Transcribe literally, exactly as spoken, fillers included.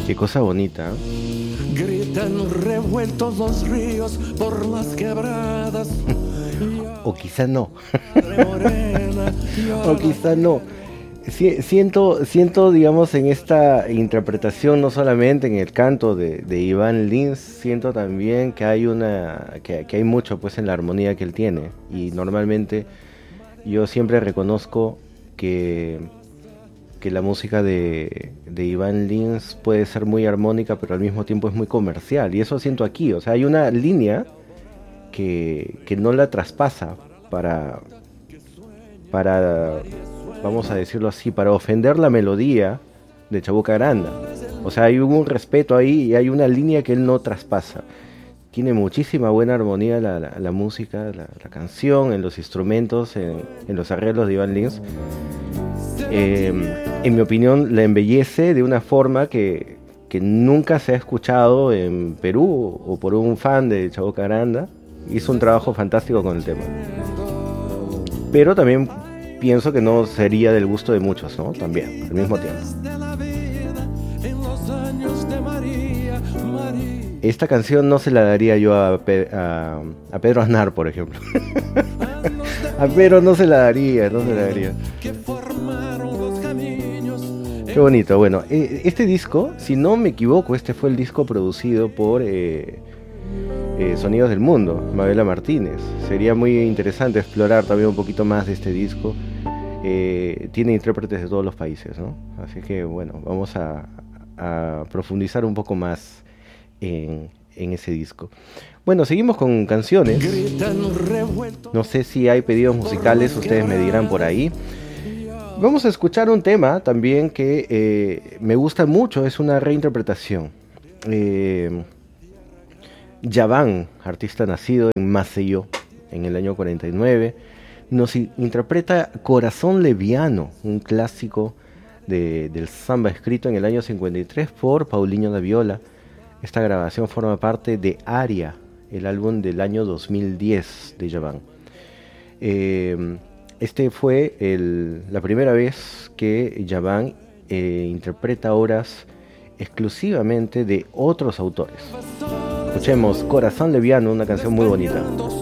Qué cosa bonita. ¿Eh? Gritan revueltos los ríos por las quebradas. O quizá no. O quizá no. Si- siento, siento, digamos, en esta interpretación, no solamente en el canto de, de Iván Lins, siento también que hay una, que, que hay mucho, pues, en la armonía que él tiene. Y normalmente yo siempre reconozco que, que la música de, de Iván Lins puede ser muy armónica, pero al mismo tiempo es muy comercial. Y eso siento aquí. O sea, hay una línea que, que no la traspasa para, para, vamos a decirlo así, para ofender la melodía de Chabuca Granda. O sea, hay un respeto ahí y hay una línea que él no traspasa. Tiene muchísima buena armonía la, la, la música, la, la canción, en los instrumentos, en, en los arreglos de Iván Lins. Eh, en mi opinión, la embellece de una forma que, que nunca se ha escuchado en Perú o por un fan de Chabuca Granda. Hizo un trabajo fantástico con el tema. Pero también pienso que no sería del gusto de muchos, ¿no? También, al mismo tiempo. Esta canción no se la daría yo a, Pe- a, a Pedro Aznar, por ejemplo. A Pedro no se la daría, no se la daría. Qué bonito. Bueno, eh, este disco, si no me equivoco, este fue el disco producido por eh, eh, Sonidos del Mundo, Mabela Martínez. Sería muy interesante explorar también un poquito más de este disco. Eh, tiene intérpretes de todos los países, ¿no? Así que bueno, vamos a, a profundizar un poco más en, en ese disco. Bueno, seguimos con canciones. No sé si hay pedidos musicales, ustedes me dirán por ahí. Vamos a escuchar un tema también que eh, me gusta mucho, es una reinterpretación. Eh, Yaván, artista nacido en Maceió en el año cuarenta y nueve, nos i- interpreta Corazón Leviano, un clásico de- del samba escrito en el año cincuenta y tres por Paulinho da Viola. Esta grabación forma parte de Aria, el álbum del año dos mil diez de Yaván. Eh, este fue el- la primera vez que Yaván eh, interpreta obras exclusivamente de otros autores. Escuchemos Corazón Leviano, una canción muy bonita.